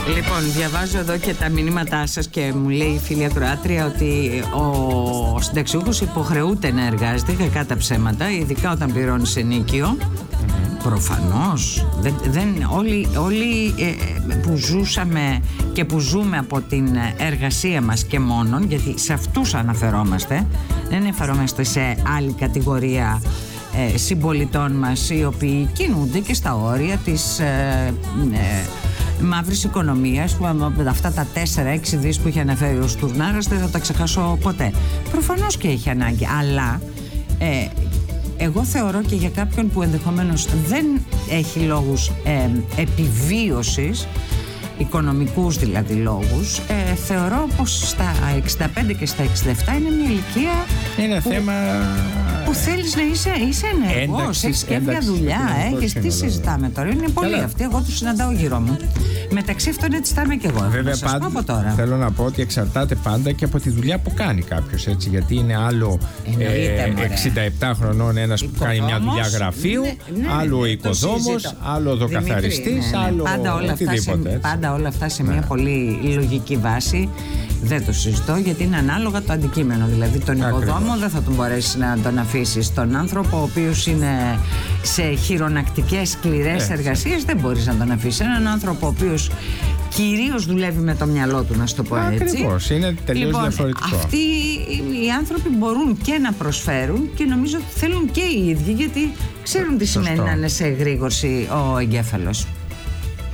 Λοιπόν, διαβάζω εδώ και τα μηνύματά σας και μου λέει η φίλη ακροάτρια ότι ο συνταξιούχος υποχρεούται να εργάζεται, κακά τα ψέματα, ειδικά όταν πληρώνει σε ενίκιο. Προφανώς. Όλοι που ζούσαμε και που ζούμε από την εργασία μας και μόνον, γιατί σε αυτούς αναφερόμαστε, δεν αναφερόμαστε σε άλλη κατηγορία συμπολιτών μας οι οποίοι κινούνται και στα όρια της μαύρης οικονομίας, που με αυτά τα 4-6 δις που είχε αναφέρει ο Στουρνάρας δεν θα τα ξεχάσω ποτέ. Προφανώς και έχει ανάγκη, αλλά εγώ θεωρώ και για κάποιον που ενδεχομένως δεν έχει λόγους επιβίωσης, οικονομικούς δηλαδή λόγους, θεωρώ πως στα 65 και στα 67 είναι μια ηλικία θέμα που θέλεις να είσαι ενεργός, έχεις και μια δουλειά, έχεις, τι συζητάμε τώρα, είναι πολλοί αυτοί, εγώ τους συναντάω γύρω μου. Μεταξύ αυτών έτσι θα είμαι και εγώ. Βέβαια, θέλω να πω ότι εξαρτάται πάντα και από τη δουλειά που κάνει κάποιος, έτσι, γιατί είναι άλλο 67 χρονών ένας που κάνει μια δουλειά γραφείου, άλλο ο οικοδόμος, άλλο ο δοκαθαριστής, άλλο οτιδήποτε. Πάντα όλα αυτά σε μια πολύ λογική βάση. Δεν το συζητώ, γιατί είναι ανάλογα το αντικείμενο. Δηλαδή τον οικοδόμο δεν θα τον μπορέσει να τον αφήσεις. Τον άνθρωπο ο οποίος είναι σε χειρονακτικές σκληρές εργασίες δεν μπορείς να τον αφήσεις. Έναν άνθρωπο ο οποίος κυρίως δουλεύει με το μυαλό του, να σου το πω έτσι. Ακριβώς, είναι τελείως διαφορετικό. Αυτοί οι άνθρωποι μπορούν και να προσφέρουν και νομίζω ότι θέλουν και οι ίδιοι, γιατί ξέρουν τι σημαίνει να είναι σε εγρήγορση ο εγκέφαλος.